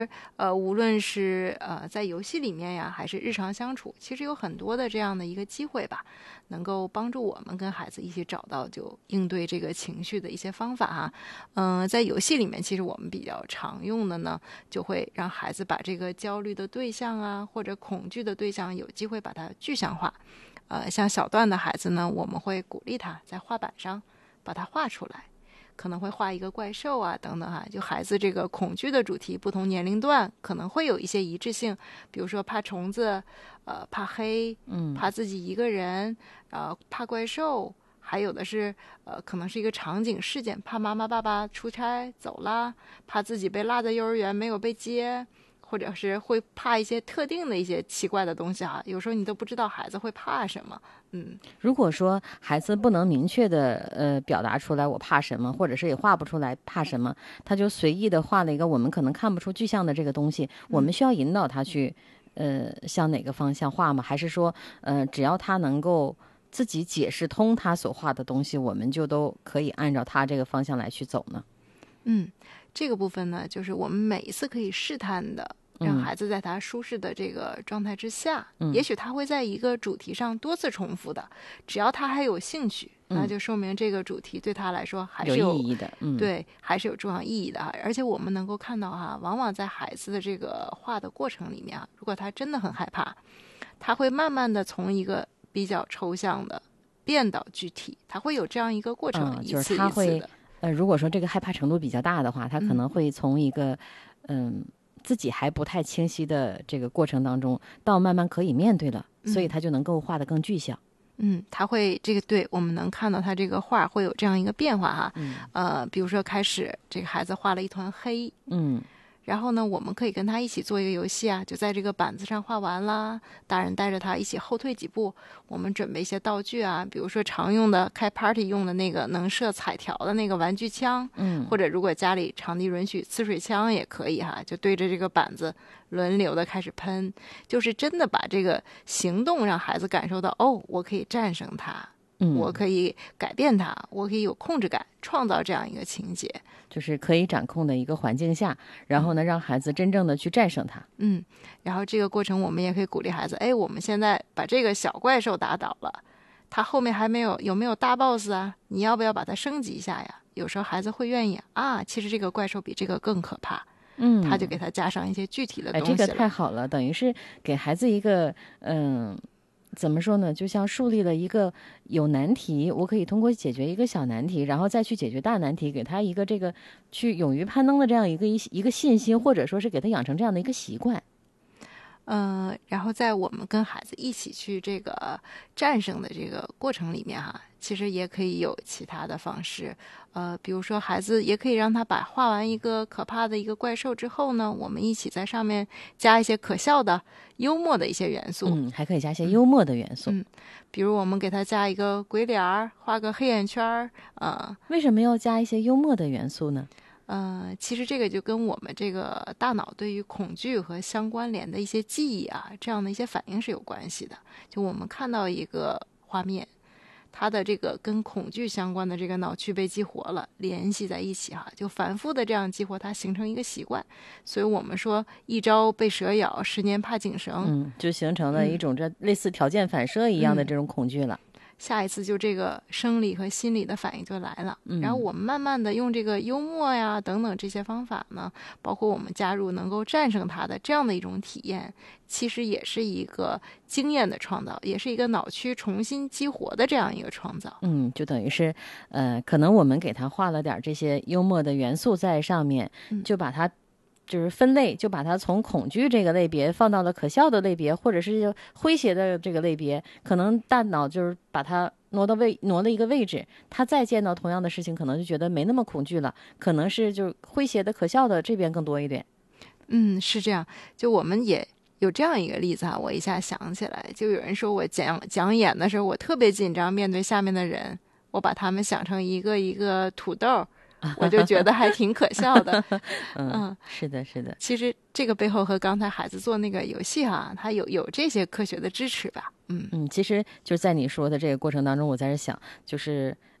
无论是在游戏里面呀，还是日常相处，其实有很多的这样的一个机会吧，能够帮助我们跟孩子一起找到就应对这个情绪的一些方法哈。在游戏里面，其实我们比较常用的呢，就会让孩子把这个焦虑的对象啊，或者恐惧的对象，有机会把它具象化。像小段的孩子呢，我们会鼓励他在画板上把它画出来。可能会画一个怪兽啊，等等哈，就孩子这个恐惧的主题，不同年龄段可能会有一些一致性，比如说怕虫子，怕黑，怕自己一个人，怕怪兽，还有的是可能是一个场景事件，怕妈妈爸爸出差走了，怕自己被落在幼儿园没有被接。或者是会怕一些特定的一些奇怪的东西哈，有时候你都不知道孩子会怕什么。 如果说孩子不能明确的表达出来我怕什么，或者是也画不出来怕什么，他就随意的画了一个我们可能看不出具象的这个东西，我们需要引导他去向哪个方向画吗？还是说只要他能够自己解释通他所画的东西，我们就都可以按照他这个方向来去走呢？ 这个部分呢，就是我们每一次可以试探的，让孩子在他舒适的这个状态之下，也许他会在一个主题上多次重复的，只要他还有兴趣，那就说明这个主题对他来说还是有意义的， 对，还是有重要意义的哈。而且我们能够看到哈，往往在孩子的这个画的过程里面啊，如果他真的很害怕，他会慢慢的从一个比较抽象的变到具体，他会有这样一个过程，一次一次的。 如果说这个害怕程度比较大的话，他可能会从一个自己还不太清晰的这个过程当中，到慢慢可以面对了，所以他就能够画得更具象。 他会这个对，我们能看到他这个画会有这样一个变化哈。比如说开始这个孩子画了一团黑，然后呢，我们可以跟他一起做一个游戏啊，就在这个板子上画完啦，大人带着他一起后退几步，我们准备一些道具啊，比如说常用的开 party 用的那个能射彩条的那个玩具枪，或者如果家里场地允许，呲水枪也可以哈，就对着这个板子轮流的开始喷，就是真的把这个行动让孩子感受到，哦，我可以战胜它。我可以改变它，我可以有控制感，创造这样一个情节， 就是可以掌控的一个环境下，然后呢，让孩子真正的去战胜它。 然后这个过程我们也可以鼓励孩子，哎，我们现在把这个小怪兽打倒了，它后面还有没有大 boss 啊？你要不要把它升级一下呀？有时候孩子会愿意啊，其实这个怪兽比这个更可怕，他就给他加上一些具体的东西了。 这个太好了，等于是给孩子一个怎么说呢？就像树立了一个有难题，我可以通过解决一个小难题，然后再去解决大难题，给他一个这个去勇于攀登的这样一个信心，或者说是给他养成这样的一个习惯。 然后在我们跟孩子一起去这个战胜的这个过程里面哈，其实也可以有其他的方式，比如说孩子也可以让他画完一个可怕的一个怪兽之后呢，我们一起在上面加一些可笑的、幽默的一些元素， 还可以加一些幽默的元素， 比如我们给他加一个鬼脸儿，画个黑眼圈儿， 为什么要加一些幽默的元素呢？ 其实这个就跟我们这个大脑对于恐惧和相关联的一些记忆啊，这样的一些反应是有关系的。就我们看到一个画面，它的这个跟恐惧相关的这个脑区被激活了，联系在一起哈，就反复的这样激活它，形成一个习惯。所以我们说一朝被蛇咬，10年怕井绳， 就形成了一种这类似条件反射一样的这种恐惧了。 下一次就这个生理和心理的反应就来了，然后我们慢慢的用这个幽默呀等等这些方法呢，包括我们加入能够战胜它的这样的一种体验，其实也是一个经验的创造，也是一个脑区重新激活的这样一个创造。 就等于是可能我们给他画了点这些幽默的元素在上面，就把它就是分类，就把它从恐惧这个类别放到了可笑的类别，或者是诙谐的这个类别，可能大脑就是把它挪了一个位置，他再见到同样的事情可能就觉得没那么恐惧了，可能是就诙谐的可笑的这边更多一点。 是这样，就我们也有这样一个例子啊，我一下想起来，就有人说我讲演的时候我特别紧张，面对下面的人，我把他们想成一个一个土豆，我就觉得还挺可笑的。 是的是的， 其实这个背后和刚才孩子做那个游戏哈，它有这些科学的支持吧。 其实就在你说的这个过程当中，我在这想，就是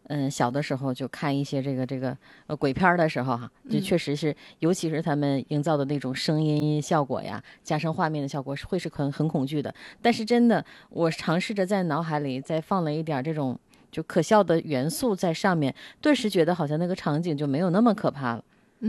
小的时候就看一些鬼片的时候哈，就确实是，尤其是他们营造的那种声音效果呀，加上画面的效果，会是很恐惧的。但是真的，我尝试着在脑海里再放了一点这种就可笑的元素在上面，顿时觉得好像那个场景就没有那么可怕了。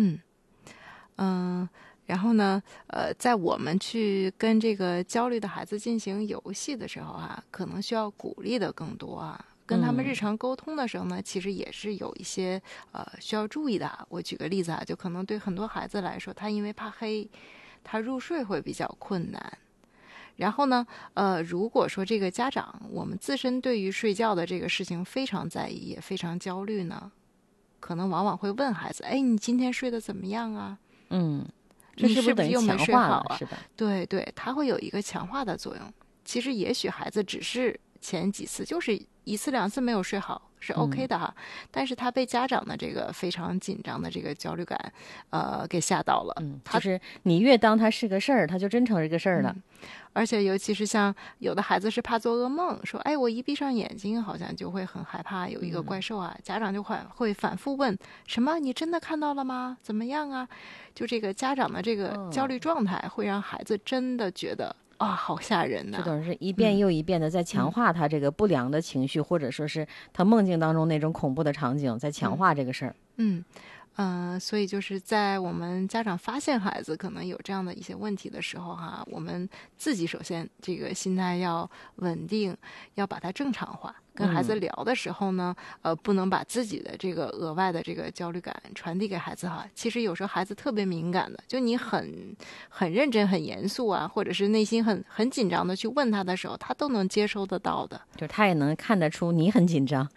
然后呢，在我们去跟这个焦虑的孩子进行游戏的时候啊，可能需要鼓励的更多啊。跟他们日常沟通的时候呢，其实也是有一些需要注意的。我举个例子啊，就可能对很多孩子来说，他因为怕黑，他入睡会比较困难。然后呢，如果说这个家长我们自身对于睡觉的这个事情非常在意，也非常焦虑呢，可能往往会问孩子：“哎，你今天睡得怎么样啊？” 这你是不是等于不是又没强化睡好啊？ 了是吧？ 对对，它会有一个强化的作用。其实也许孩子只是前几次就是一次两次没有睡好是 OK 的哈，但是他被家长的这个非常紧张的这个焦虑感给吓到了。 就是你越当他是个事儿，他就真成这个事儿了。 而且尤其是像有的孩子是怕做噩梦，说哎我一闭上眼睛好像就会很害怕有一个怪兽啊，家长就会反复问什么你真的看到了吗？怎么样啊？就这个家长的这个焦虑状态会让孩子真的觉得好吓人呐。 这等于是一遍又一遍的在强化他这个不良的情绪，或者说是他梦境当中那种恐怖的场景，在强化这个事儿。 所以就是在我们家长发现孩子可能有这样的一些问题的时候哈，我们自己首先这个心态要稳定，要把它正常化。跟孩子聊的时候呢，不能把自己的这个额外的这个焦虑感传递给孩子哈。其实有时候孩子特别敏感的，就你很认真、很严肃啊，或者是内心很紧张的去问他的时候，他都能接收得到的。 就是他也能看得出你很紧张。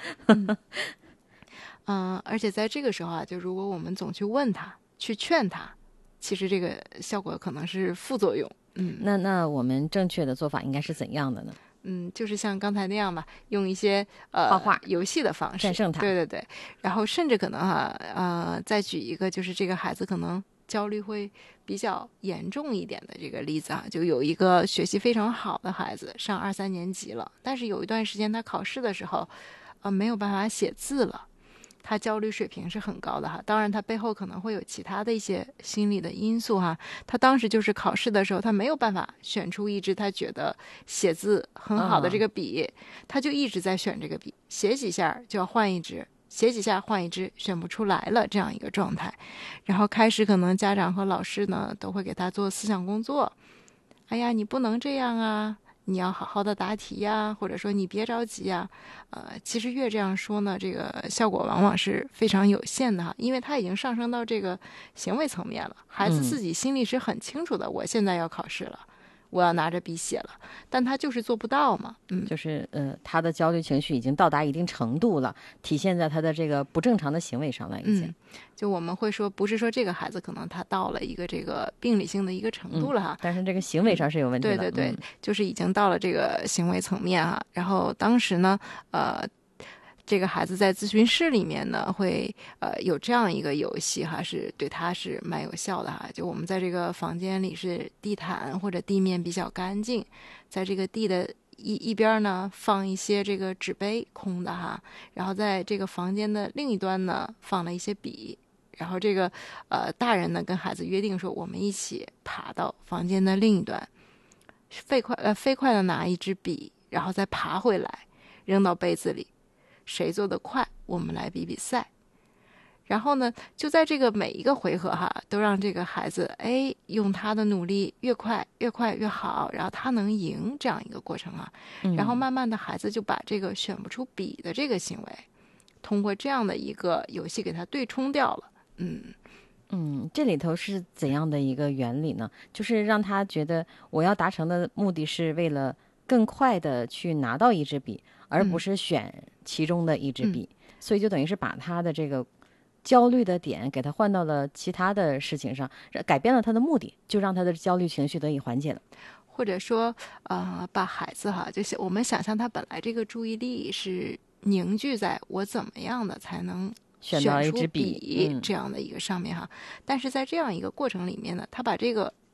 而且在这个时候啊，就如果我们总去问他、去劝他，其实这个效果可能是副作用。 那我们正确的做法应该是怎样的呢？ 就是像刚才那样吧，用一些画画游戏的方式战胜他。 对对对，然后甚至可能再举一个，就是这个孩子可能焦虑会比较严重一点的这个例子啊，就有一个学习非常好的孩子，上2、3年级了，但是有一段时间他考试的时候，没有办法写字了。他焦虑水平是很高的哈，当然他背后可能会有其他的一些心理的因素哈。他当时就是考试的时候，他没有办法选出一支他觉得写字很好的这个笔，他就一直在选这个笔，写几下就要换一支，写几下换一支，选不出来了这样一个状态。然后开始可能家长和老师呢都会给他做思想工作，哎呀，你不能这样啊。你要好好的答题呀，或者说你别着急呀，其实越这样说呢，这个效果往往是非常有限的哈，因为它已经上升到这个行为层面了，孩子自己心里是很清楚的，我现在要考试了，我要拿着笔写了，但他就是做不到嘛。 就是他的焦虑情绪已经到达一定程度了，体现在他的这个不正常的行为上了已经。 就我们会说，不是说这个孩子可能他到了一个这个病理性的一个程度了哈， 但是这个行为上是有问题的。 对对对，就是已经到了这个行为层面哈。然后当时呢，这个孩子在咨询室里面呢，会有这样一个游戏哈，是对他是蛮有效的哈。就我们在这个房间里是地毯或者地面比较干净，在这个地的一边呢放一些这个纸杯空的哈，然后在这个房间的另一端呢放了一些笔。然后这个大人呢跟孩子约定说，我们一起爬到房间的另一端，飞快的拿一支笔，然后再爬回来，扔到杯子里，谁做得快，我们来比赛。然后呢，就在这个每一个回合哈，都让这个孩子用他的努力越快越好，然后他能赢这样一个过程啊。然后慢慢的孩子就把这个选不出笔的这个行为，通过这样的一个游戏给他对冲掉了。 这里头是怎样的一个原理呢？就是让他觉得我要达成的目的是为了更快的去拿到一支笔，而不是选其中的一支笔，所以就等于是把他的这个焦虑的点给他换到了其他的事情上，改变了他的目的，就让他的焦虑情绪得以缓解了。 或者说把孩子哈，就是我们想象他本来这个注意力是凝聚在我怎么样的才能选到一支笔这样的一个上面哈，但是在这样一个过程里面呢，他把这个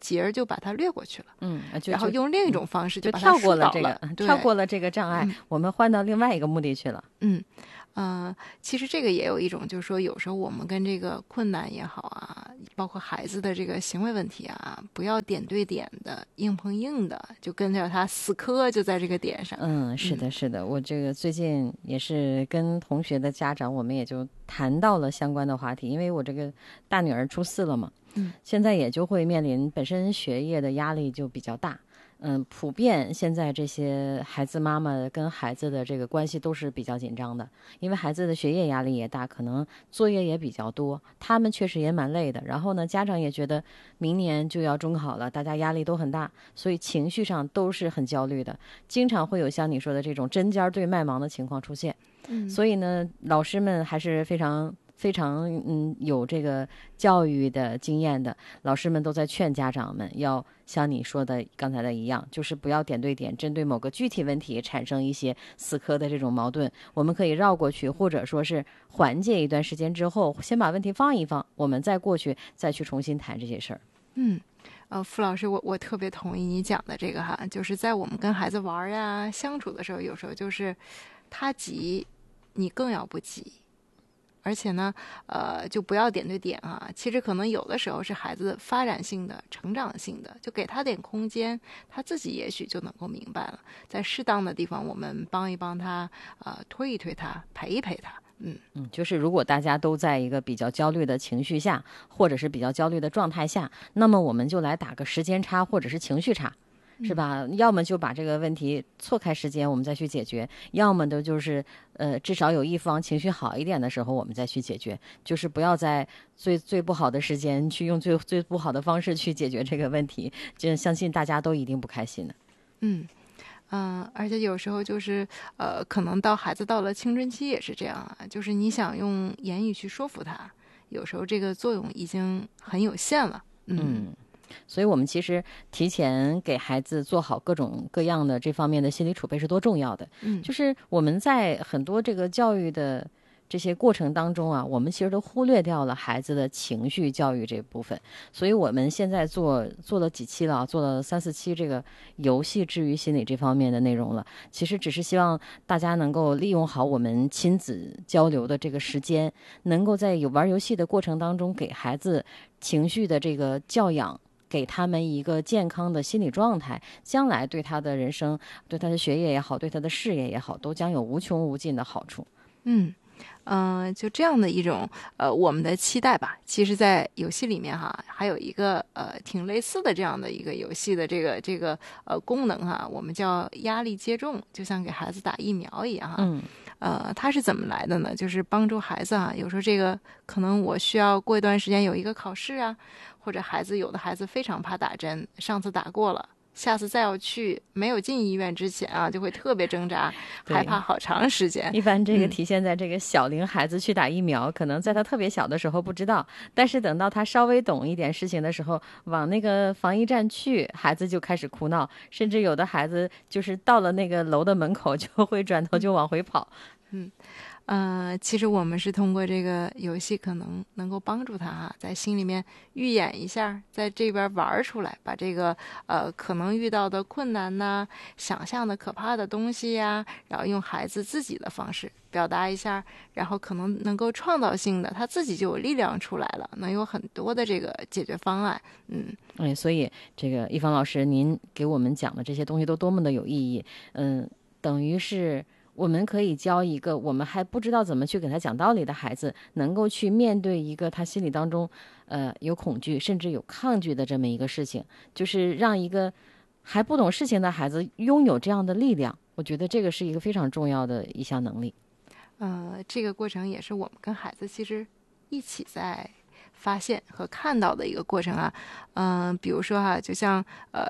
节儿就把它略过去了， 就然后用另一种方式就把它跳过了这疏导个，跳过了这个障碍，我们换到另外一个目的去了。 其实这个也有一种，就是说有时候我们跟这个困难也好啊，包括孩子的这个行为问题啊，不要点对点的硬碰硬的，就跟着他死磕就在这个点上。 是的，是的，我这个最近也是跟同学的家长，我们也就谈到了相关的话题，因为我这个大女儿初4了嘛，现在也就会面临本身学业的压力就比较大。普遍现在这些孩子妈妈跟孩子的这个关系都是比较紧张的，因为孩子的学业压力也大，可能作业也比较多，他们确实也蛮累的。然后呢，家长也觉得明年就要中考了，大家压力都很大，所以情绪上都是很焦虑的，经常会有像你说的这种针尖对麦芒的情况出现。所以呢，老师们还是非常有这个教育的经验的，老师们都在劝家长们要像你说的刚才的一样，就是不要点对点针对某个具体问题产生一些死磕的这种矛盾，我们可以绕过去，或者说是缓解一段时间之后，先把问题放一放，我们再过去再去重新谈这些事儿。 傅老师，我特别同意你讲的这个哈，就是在我们跟孩子玩呀、相处的时候，有时候就是他急，你更要不急。而且呢，就不要点对点啊。其实可能有的时候是孩子发展性的、成长性的，就给他点空间，他自己也许就能够明白了。在适当的地方，我们帮一帮他，推一推他，陪一陪他。 就是如果大家都在一个比较焦虑的情绪下，或者是比较焦虑的状态下，那么我们就来打个时间差或者是情绪差。是吧？要么就把这个问题错开时间，我们再去解决；要么的就是至少有一方情绪好一点的时候，我们再去解决。就是不要在最不好的时间去用最不好的方式去解决这个问题，这相信大家都一定不开心的。 而且有时候就是可能孩子到了青春期也是这样啊，就是你想用言语去说服他，有时候这个作用已经很有限了。 所以我们其实提前给孩子做好各种各样的这方面的心理储备是多重要的。就是我们在很多这个教育的这些过程当中啊，我们其实都忽略掉了孩子的情绪教育这部分。所以我们现在做了几期了，做了3、4期这个游戏治愈心理这方面的内容了。其实只是希望大家能够利用好我们亲子交流的这个时间，能够在玩游戏的过程当中给孩子情绪的这个教养，给他们一个健康的心理状态，将来对他的人生、对他的学业也好、对他的事业也好，都将有无穷无尽的好处。 就这样的一种我们的期待吧。其实在游戏里面哈，还有一个挺类似的这样的一个游戏的这个功能哈，我们叫压力接种，就像给孩子打疫苗一样哈。它是怎么来的呢？就是帮助孩子有时候这个可能我需要过一段时间有一个考试啊，或者有的孩子非常怕打针，上次打过了，下次再要去，没有进医院之前就会特别挣扎，害怕好长时间。 一般这个体现在这个小龄孩子去打疫苗，可能在他特别小的时候不知道，但是等到他稍微懂一点事情的时候，往那个防疫站去，孩子就开始哭闹，甚至有的孩子就是到了那个楼的门口就会转头就往回跑。 其实我们是通过这个游戏可能能够帮助他在心里面预演一下，在这边玩出来，把这个可能遇到的困难呐、想象的可怕的东西呀，然后用孩子自己的方式表达一下，然后可能能够创造性的他自己就有力量出来了，能有很多的这个解决方案。 所以这个一芳老师您给我们讲的这些东西都多么的有意义。等于是我们可以教一个我们还不知道怎么去给他讲道理的孩子，能够去面对一个他心里当中有恐惧甚至有抗拒的这么一个事情，就是让一个还不懂事情的孩子拥有这样的力量。我觉得这个是一个非常重要的一项能力。 这个过程也是我们跟孩子其实一起在发现和看到的一个过程比如说就像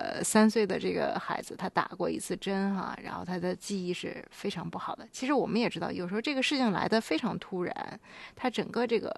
3岁的这个孩子，他打过一次针然后他的记忆是非常不好的。其实我们也知道，有时候这个事情来的非常突然，他整个这个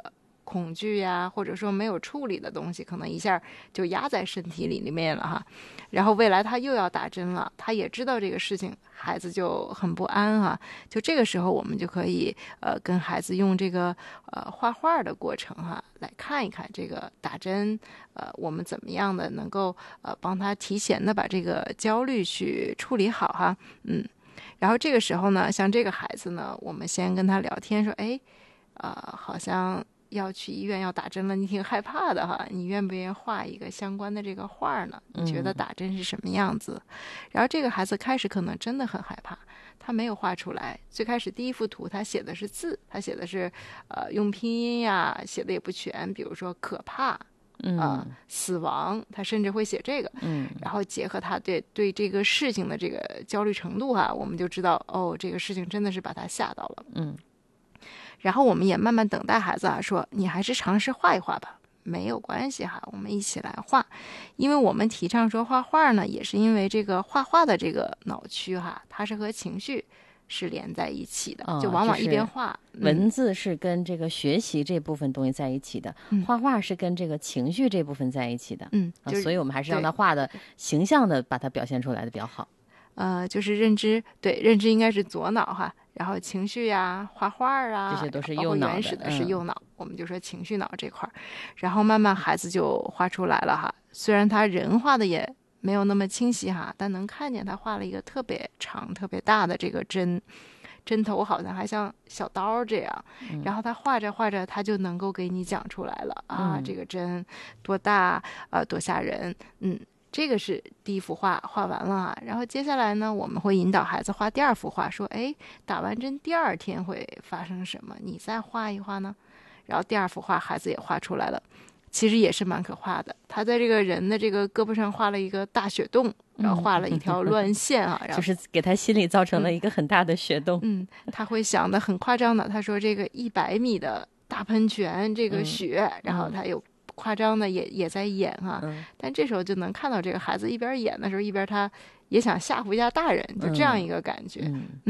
恐惧呀，或者说没有处理的东西，可能一下就压在身体里面了哈。然后未来他又要打针了，他也知道这个事情，孩子就很不安哈。就这个时候，我们就可以跟孩子用这个画画的过程哈，来看一看这个打针，我们怎么样的能够帮他提前的把这个焦虑去处理好哈。然后这个时候呢，像这个孩子呢，我们先跟他聊天说，哎，好像要去医院要打针了，你挺害怕的哈，你愿不愿意画一个相关的这个画呢？你觉得打针是什么样子？然后这个孩子开始可能真的很害怕，他没有画出来。最开始第一幅图他写的是字，他写的是用拼音呀，写的也不全，比如说可怕。死亡，他甚至会写这个，然后结合他对这个事情的这个焦虑程度哈，我们就知道哦，这个事情真的是把他吓到了。然后我们也慢慢等待孩子啊，说你还是尝试画一画吧，没有关系哈，我们一起来画。因为我们提倡说画画呢，也是因为这个画画的这个脑区哈，它是和情绪是连在一起的，就往往一边画， 文字是跟这个学习这部分东西在一起的，画画是跟这个情绪这部分在一起的。所以我们还是让他画的形象的把它表现出来的比较好。 就是认知应该是左脑哈，然后情绪呀、画画啊， 这些都是右脑的， 原始的是右脑，我们就说情绪脑这块儿，然后慢慢孩子就画出来了哈。虽然他人画的也没有那么清晰哈，但能看见他画了一个特别长、特别大的这个针头，好像还像小刀这样。然后他画着画着，他就能够给你讲出来了啊，这个针多大多吓人。这个是第一幅画完了啊，然后接下来呢，我们会引导孩子画第二幅画，说，哎，打完针第二天会发生什么？你再画一画呢？然后第二幅画孩子也画出来了，其实也是蛮可怕的。他在这个人的这个胳膊上画了一个大血洞，然后画了一条乱线啊，然后就是给他心里造成了一个很大的血洞。 他会想的很夸张的，他说这个100米的大喷泉，这个血，然后他有夸张的也在演哈，但这时候就能看到这个孩子一边演的时候，一边他也想吓唬一下大人，就这样一个感觉。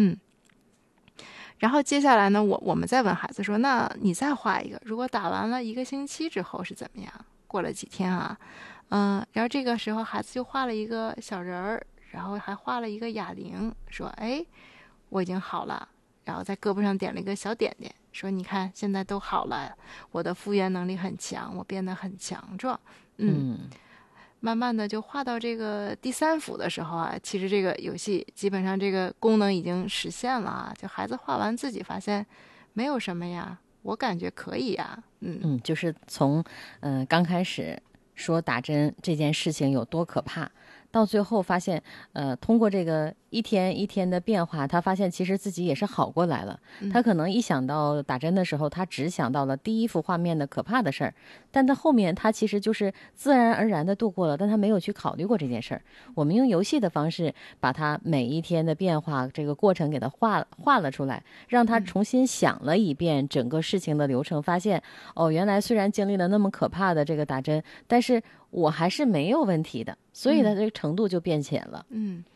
然后接下来呢，我们再问孩子说，那你再画一个，如果打完了1个星期之后是怎么样？过了几天啊，然后这个时候孩子就画了一个小人儿，然后还画了一个哑铃，说，哎，我已经好了，然后在胳膊上点了一个小点点，说你看现在都好了，我的复原能力很强，我变得很强壮。慢慢的就画到这个第3幅的时候啊，其实这个游戏基本上这个功能已经实现了啊，就孩子画完自己发现没有什么呀，我感觉可以呀。 就是从刚开始说打针这件事情有多可怕，到最后发现通过这个一天一天的变化，他发现其实自己也是好过来了。他可能一想到打针的时候，他只想到了第一幅画面的可怕的事儿，但他后面他其实就是自然而然的度过了，但他没有去考虑过这件事儿。我们用游戏的方式把他每一天的变化这个过程给他画了出来，让他重新想了一遍整个事情的流程，发现原来虽然经历了那么可怕的这个打针，但是我还是没有问题的，所以他这个程度就变浅了。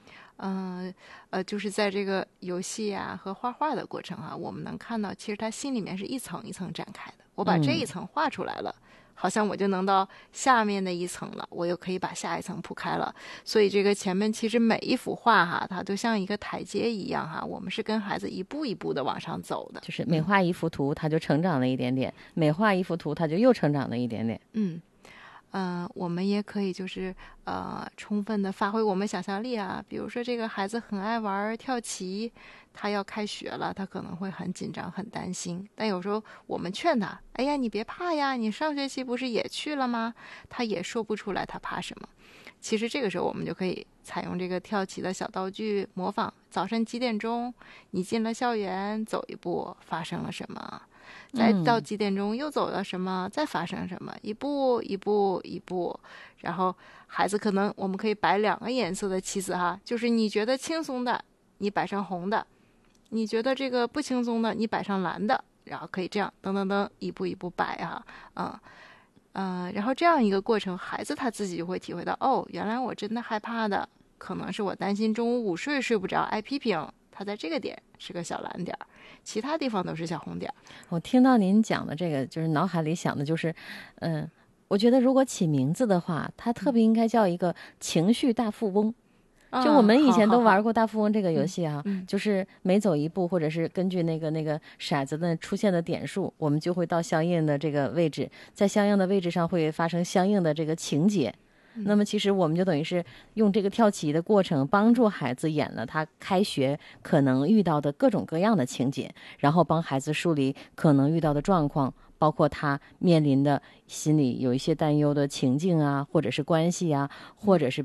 就是在这个游戏啊和画画的过程啊，我们能看到其实他心里面是一层一层展开的，我把这一层画出来了，好像我就能到下面的一层了，我又可以把下一层铺开了。所以这个前面其实每一幅画哈，它都像一个台阶一样哈，我们是跟孩子一步一步的往上走的， 就是每画一幅图他就成长了一点点，每画一幅图他就又成长了一点点。 我们也可以就是充分的发挥我们想象力啊，比如说这个孩子很爱玩跳棋，他要开学了，他可能会很紧张很担心，但有时候我们劝他，哎呀你别怕呀，你上学期不是也去了吗？他也说不出来他怕什么。其实这个时候我们就可以采用这个跳棋的小道具，模仿早晨几点钟你进了校园，走一步发生了什么，再到几点钟又走了什么，再发生什么，一步一步一步。然后孩子可能我们可以摆2个颜色的棋子哈，就是你觉得轻松的你摆上红的，你觉得这个不轻松的你摆上蓝的，然后可以这样噔噔噔一步一步摆哈。然后这样一个过程，孩子他自己就会体会到，原来我真的害怕的可能是我担心中午午睡不着，爱批评， 它在这个点是个小蓝点儿，其他地方都是小红点儿。 我听到您讲的这个，就是脑海里想的就是，我觉得如果起名字的话，它特别应该叫一个情绪大富翁。就我们以前都玩过大富翁这个游戏啊，就是每走一步，或者是根据那个骰子的出现的点数，我们就会到相应的这个位置，在相应的位置上会发生相应的这个情节。那么其实我们就等于是用这个跳棋的过程，帮助孩子演了他开学可能遇到的各种各样的情节，然后帮孩子梳理可能遇到的状况，包括他面临的心里有一些担忧的情境啊，或者是关系啊，或者是